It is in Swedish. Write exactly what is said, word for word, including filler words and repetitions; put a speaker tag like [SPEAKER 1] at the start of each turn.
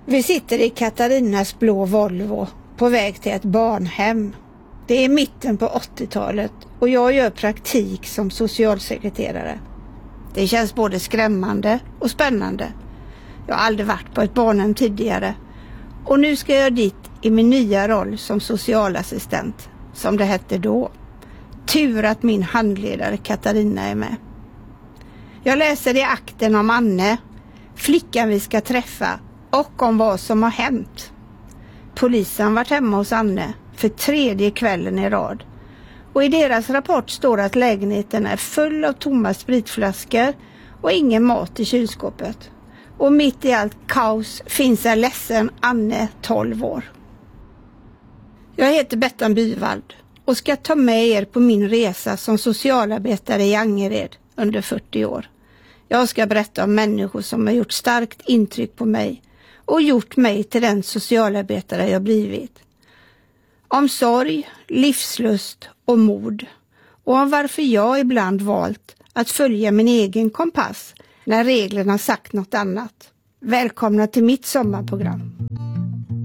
[SPEAKER 1] Vi sitter i Katarinas blå Volvo på väg till ett barnhem. Det är mitten på åttiotalet och jag gör praktik som socialsekreterare. Det känns både skrämmande och spännande. Jag har aldrig varit på ett barnhem tidigare och nu ska jag dit i min nya roll som socialassistent, som det hette då. Tur att min handledare Katarina är med. Jag läser i akten om Anne, flickan vi ska träffa, och om vad som har hänt. Polisen har varit hemma hos Anne för tredje kvällen i rad. Och i deras rapport står att lägenheten är full av tomma spritflaskor och ingen mat i kylskåpet. Och mitt i allt kaos finns en ledsen Anne, tolv år. Jag heter Bettan Byvald och ska ta med er på min resa som socialarbetare i Angered under fyrtio år. Jag ska berätta om människor som har gjort starkt intryck på mig och gjort mig till den socialarbetare jag blivit. Om sorg, livslust och mod. Och om varför jag ibland valt att följa min egen kompass när reglerna sagt något annat. Välkomna till mitt sommarprogram.